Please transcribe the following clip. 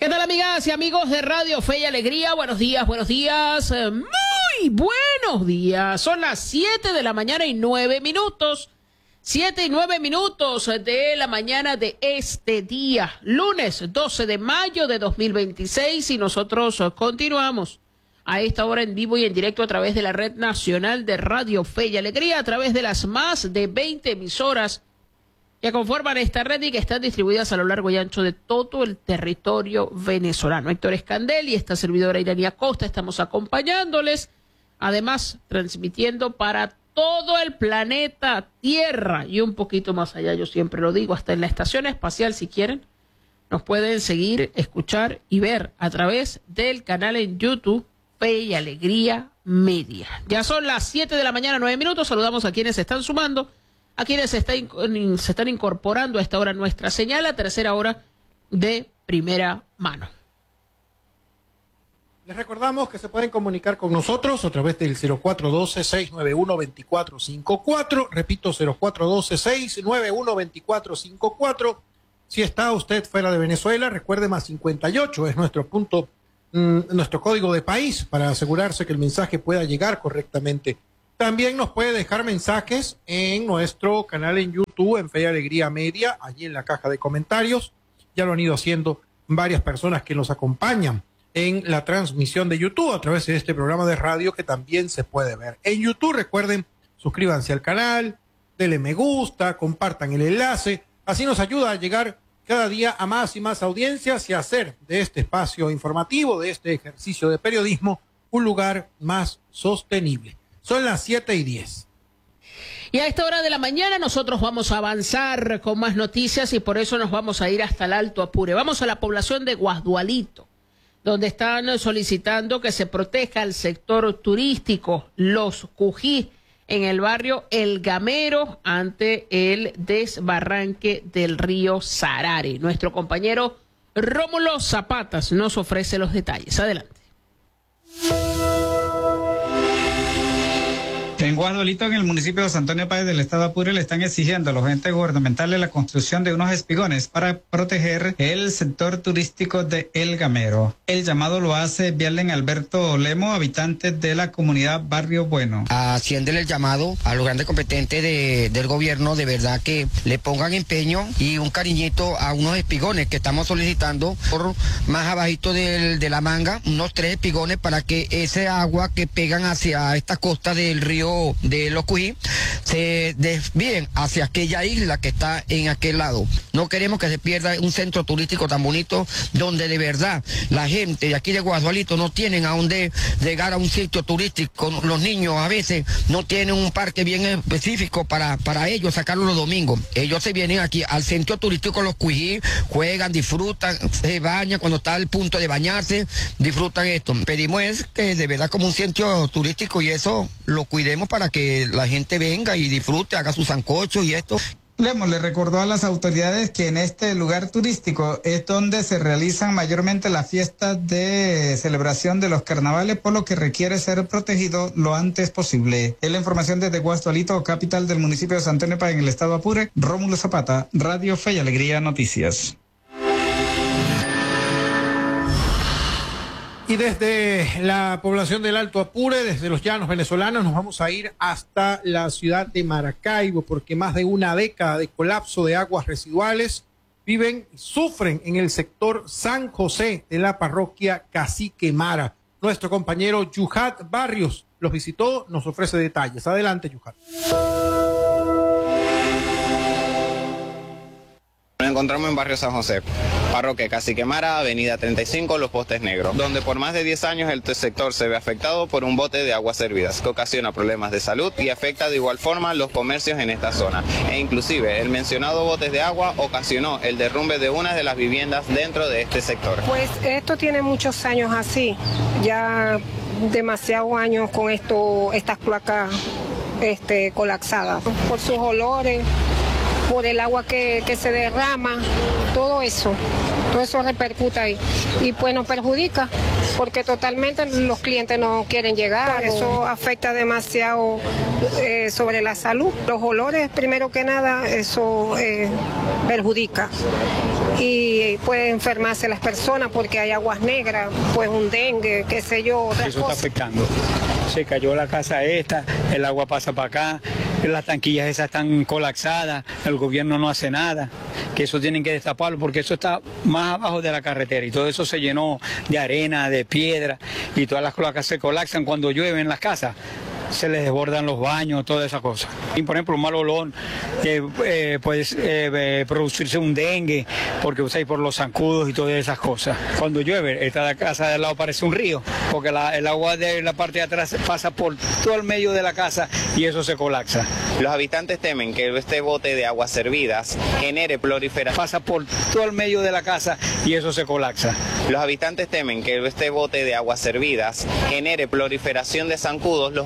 ¿Qué tal, amigas y amigos de Radio Fe y Alegría? Buenos días, muy buenos días. Son las 7 de la mañana y 9 minutos. 7 y 9 minutos de la mañana de este día, lunes 12 de mayo de 2026, y nosotros continuamos a esta hora en vivo y en directo a través de la Red Nacional de Radio Fe y Alegría, a través de las más de 20 emisoras que conforman esta red y que están distribuidas a lo largo y ancho de todo el territorio venezolano. Héctor Escandel y esta servidora Iranía Costa estamos acompañándoles, además transmitiendo para todo el planeta Tierra y un poquito más allá, yo siempre lo digo, hasta en la estación espacial. Si quieren, nos pueden seguir, escuchar y ver a través del canal en YouTube Fe y Alegría Media. Ya son las 7 de la mañana, 9 minutos. Saludamos a quienes se están sumando, a quienes se están incorporando a esta hora nuestra señal, a tercera hora de primera mano. Les recordamos que se pueden comunicar con nosotros a través del 0412-691-2454. Repito, 0412-691-2454. Si está usted fuera de Venezuela, recuerde +58, es nuestro nuestro código de país para asegurarse que el mensaje pueda llegar correctamente. También nos puede dejar mensajes en nuestro canal en YouTube, en Fe y Alegría Media, allí en la caja de comentarios. Ya lo han ido haciendo varias personas que nos acompañan en la transmisión de YouTube a través de este programa de radio que también se puede ver. En YouTube, recuerden, suscríbanse al canal, denle me gusta, compartan el enlace. Así nos ayuda a llegar cada día a más y más audiencias y a hacer de este espacio informativo, de este ejercicio de periodismo, un lugar más sostenible. Son las 7:10. Y a esta hora de la mañana nosotros vamos a avanzar con más noticias y por eso nos vamos a ir hasta el Alto Apure. Vamos a la población de Guasdualito, donde están solicitando que se proteja el sector turístico Los Cují en el barrio El Gamero ante el desbarranque del río Sarare. Nuestro compañero Rómulo Zapatas nos ofrece los detalles. Adelante. En Guasdualito, en el municipio de San Antonio Páez del estado Apure, le están exigiendo a los entes gubernamentales la construcción de unos espigones para proteger el sector turístico de El Gamero. El llamado lo hace Vialen Alberto Lemo, habitante de la comunidad Barrio Bueno. Haciéndole el llamado a los grandes competentes del gobierno, de verdad que le pongan empeño y un cariñito a unos espigones que estamos solicitando por más abajito de la manga, unos 3 espigones para que ese agua que pegan hacia esta costa del río de Los Cují se desvíen hacia aquella isla que está en aquel lado. No queremos que se pierda un centro turístico tan bonito donde de verdad la gente de aquí de Guasdualito no tienen a dónde llegar a un sitio turístico. Los niños a veces no tienen un parque bien específico para ellos sacarlos los domingos. Ellos se vienen aquí al centro turístico Los Cují, juegan, disfrutan, se bañan cuando está al punto de bañarse, disfrutan esto. Pedimos es que de verdad como un centro turístico y eso lo cuidemos para que la gente venga y disfrute, haga su sancocho y esto. Lemos le recordó a las autoridades que en este lugar turístico es donde se realizan mayormente las fiestas de celebración de los carnavales, por lo que requiere ser protegido lo antes posible. Es la información desde Guasdualito, capital del municipio de San Antonio Páez en el estado Apure. Rómulo Zapata, Radio Fe y Alegría Noticias. Y desde la población del Alto Apure, desde los llanos venezolanos, nos vamos a ir hasta la ciudad de Maracaibo, porque más de una década de colapso de aguas residuales sufren en el sector San José de la parroquia Cacique Mara. Nuestro compañero Yuhat Barrios los visitó, nos ofrece detalles. Adelante, Yuhat. Nos encontramos en barrio San José, parroquia Cacique Mara, avenida 35, Los Postes Negros, donde por más de 10 años el sector se ve afectado por un bote de aguas servidas que ocasiona problemas de salud y afecta de igual forma los comercios en esta zona. E inclusive el mencionado bote de agua ocasionó el derrumbe de una de las viviendas dentro de este sector. Pues esto tiene muchos años así, ya demasiados años con estas placas colapsadas, por sus olores, por el agua que se derrama, todo eso repercute ahí y pues nos perjudica porque totalmente los clientes no quieren llegar, eso afecta demasiado sobre la salud. Los olores, primero que nada, eso perjudica y puede enfermarse las personas porque hay aguas negras, pues un dengue, qué sé yo. Eso está afectando. Se cayó la casa esta, el agua pasa para acá, las tanquillas esas están colapsadas, el gobierno no hace nada, que eso tienen que destaparlo porque eso está más abajo de la carretera y todo eso se llenó de arena, de piedra y todas las cloacas se colapsan cuando llueve en las casas. Se les desbordan los baños, todas esas cosas. Y por ejemplo, un mal olor, puede producirse un dengue, porque usáis por los zancudos y todas esas cosas. Cuando llueve, esta casa de al lado parece un río, porque el agua de la parte de atrás pasa por todo el medio de la casa y eso se colapsa. Los habitantes temen que este bote de aguas servidas genere proliferación. Pasa por todo el medio de la casa y eso se colapsa. Los habitantes temen que este bote de aguas servidas genere proliferación de zancudos,